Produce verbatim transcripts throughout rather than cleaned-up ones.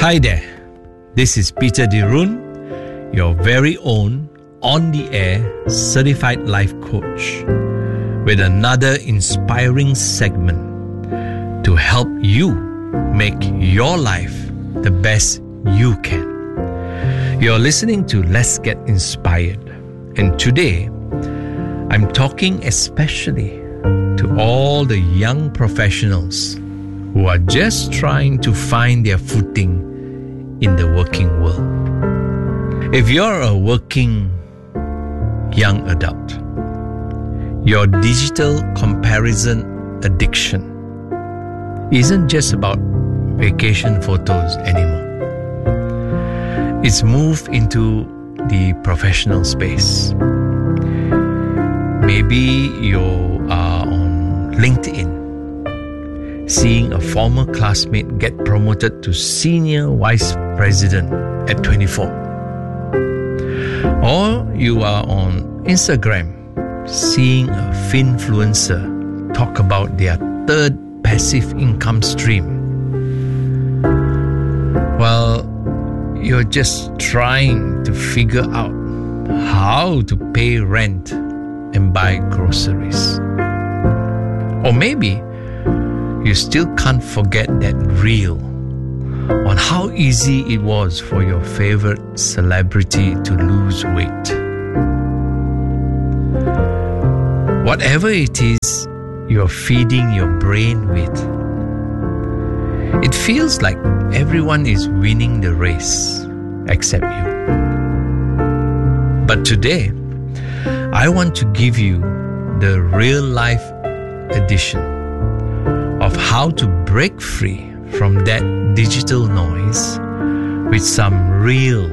Hi there, this is Peter Dirun, your very own on-the-air certified life coach, with another inspiring segment to help you make your life the best you can. You're listening to Let's Get Inspired, and today I'm talking especially to all the young professionals who are just trying to find their footing in the working world. If you're a working young adult, your digital comparison addiction isn't just about vacation photos anymore. It's moved into the professional space. Maybe you are on LinkedIn, seeing a former classmate get promoted to senior vice president at twenty-four. Or you are on Instagram, seeing a finfluencer talk about their third passive income stream. Well, you're just trying to figure out how to pay rent and buy groceries. Or maybe you still can't forget that reel on how easy it was for your favorite celebrity to lose weight. Whatever it is you're feeding your brain with, it feels like everyone is winning the race except you. But today, I want to give you the real life edition of how to break free from that digital noise with some real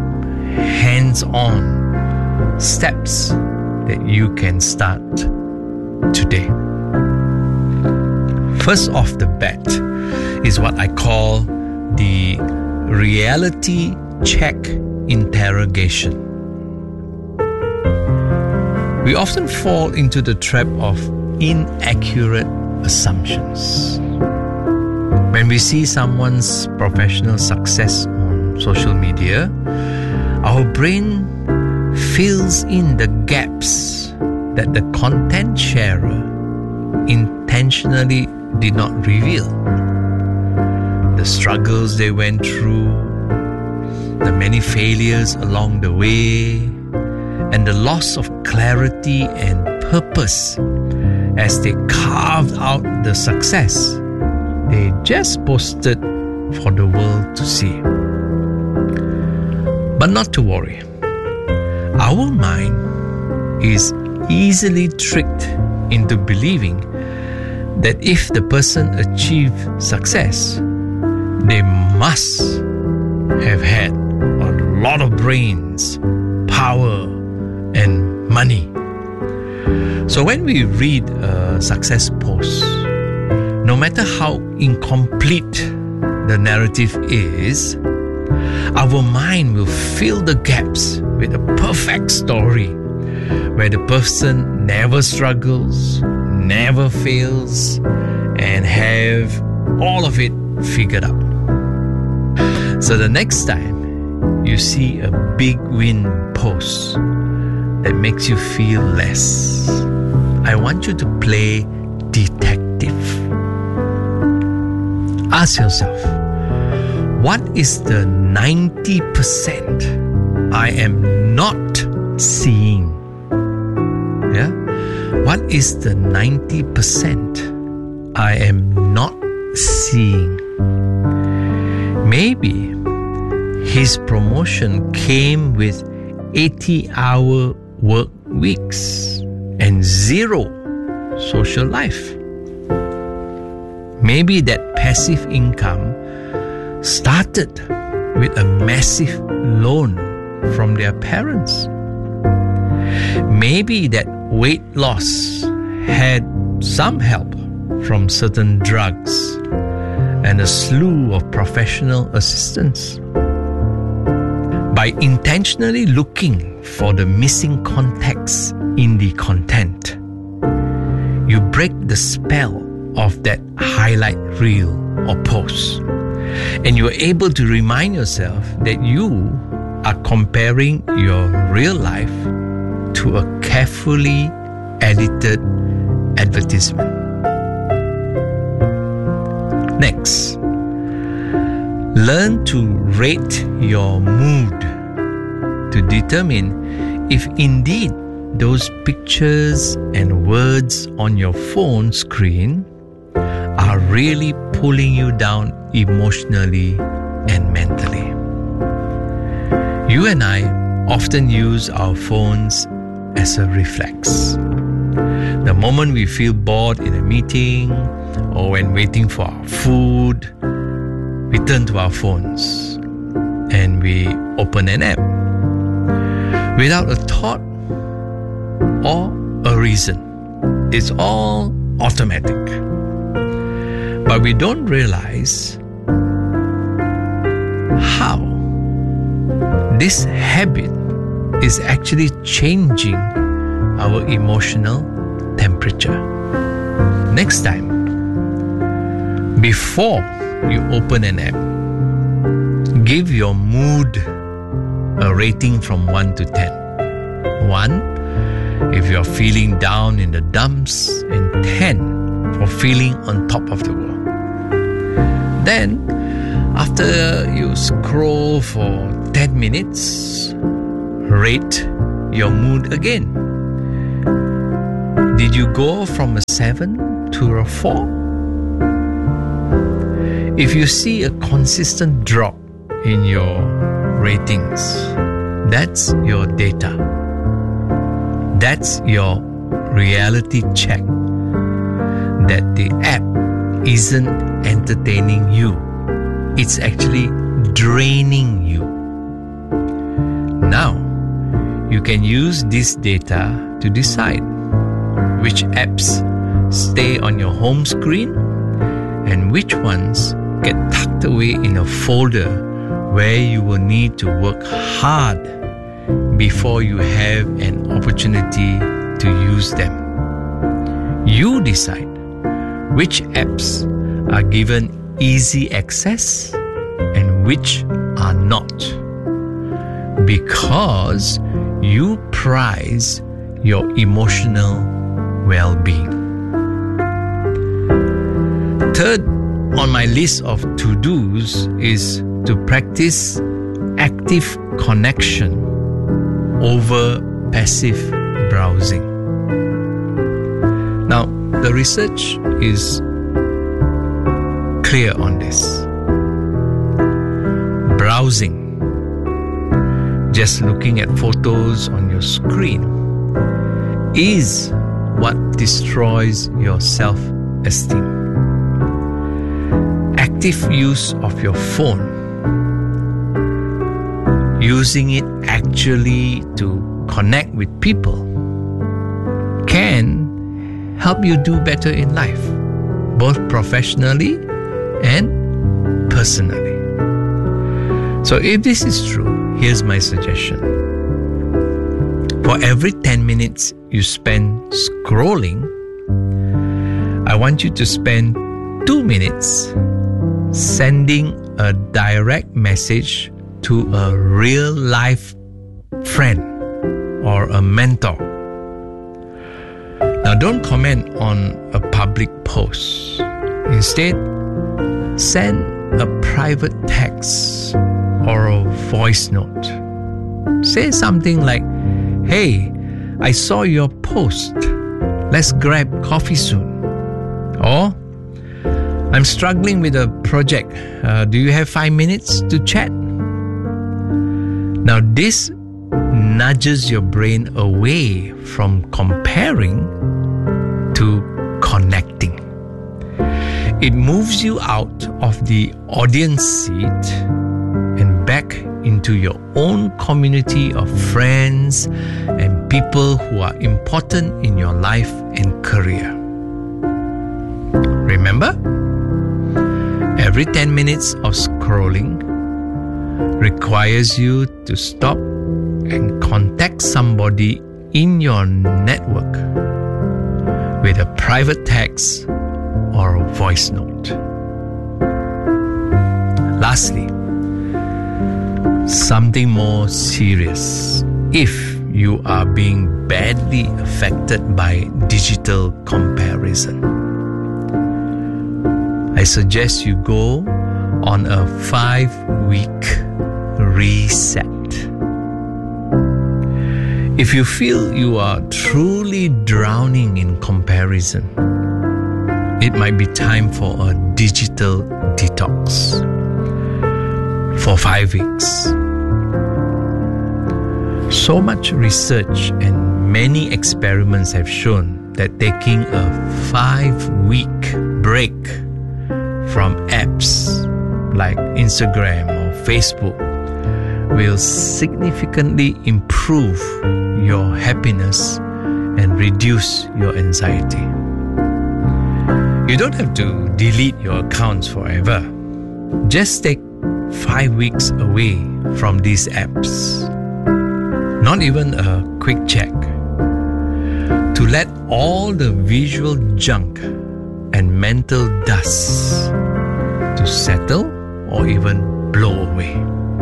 hands-on steps that you can start today. First off the bat is what I call the reality check interrogation. We often fall into the trap of inaccurate assumptions. When we see someone's professional success on social media, our brain fills in the gaps that the content sharer intentionally did not reveal. The struggles they went through, the many failures along the way, and the loss of clarity and purpose as they carved out the success they just posted for the world to see. But not to worry. Our mind is easily tricked into believing that if the person achieved success, they must have had a lot of brains, power, and money. So when we read a success post, no matter how incomplete the narrative is, our mind will fill the gaps with a perfect story where the person never struggles, never fails, and have all of it figured out. So the next time you see a big win post that makes you feel less, I want you to play detective. Ask yourself, what is the ninety percent I am not seeing? Yeah? What is the ninety percent I am not seeing? Maybe his promotion came with eighty-hour work weeks and zero social life. Maybe that passive income started with a massive loan from their parents. Maybe that weight loss had some help from certain drugs and a slew of professional assistance. By intentionally looking for the missing context in the content, you break the spell of that highlight reel or post And you're able to remind yourself that you are comparing your real life to a carefully edited advertisement. Next, learn to rate your mood to determine if indeed those pictures and words on your phone screen are really pulling you down emotionally and mentally. You and I often use our phones as a reflex. The moment we feel bored in a meeting or when waiting for our food, we turn to our phones and we open an app without a thought or a reason. It's all automatic. But we don't realize how this habit is actually changing our emotional temperature. Next time, before you open an app, give your mood a rating from one to ten. one, if you're feeling down in the dumps, and ten for feeling on top of the world. Then, after you scroll for ten minutes, rate your mood again. Did you go from a seven to a four? If you see a consistent drop in your ratings, that's your data. That's your reality check that the app isn't entertaining you. It's actually draining you. Now, you can use this data to decide which apps stay on your home screen and which ones get tucked away in a folder where you will need to work hard before you have an opportunity to use them. You decide which apps are given easy access and which are not, because you prize your emotional well-being. Third on my list of to-dos is to practice active connection over passive browsing. Now, the research is clear on this. Browsing, just looking at photos on your screen, is what destroys your self-esteem. Active use of your phone, using it actually to connect with people, can help you do better in life, both professionally and personally. So if this is true, here's my suggestion. For every ten minutes you spend scrolling, I want you to spend two minutes sending a direct message to a real life friend or a mentor. Now, don't comment on a public post. Instead, send a private text or a voice note. Say something like, "Hey, I saw your post. Let's grab coffee soon." Or, "I'm struggling with a project. Uh, do you have five minutes to chat?" Now, this nudges your brain away from comparing to connecting. It moves you out of the audience seat and back into your own community of friends and people who are important in your life and career. Remember, every ten minutes of scrolling requires you to stop and contact somebody in your network with a private text or a voice note. Lastly, something more serious. If you are being badly affected by digital comparison, I suggest you go on a five-week reset. If you feel you are truly drowning in comparison, it might be time for a digital detox for five weeks. So much research and many experiments have shown that taking a five-week break from apps like Instagram or Facebook will significantly improve your happiness and reduce your anxiety. You don't have to delete your accounts forever. Just take five weeks away from these apps. Not even a quick check. To let all the visual junk and mental dust to settle or even blow away.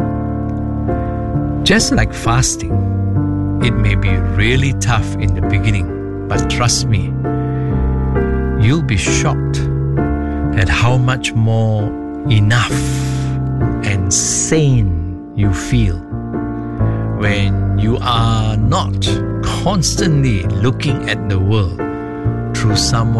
Just like fasting, it may be really tough in the beginning, but trust me, you'll be shocked at how much more enough and sane you feel when you are not constantly looking at the world through someone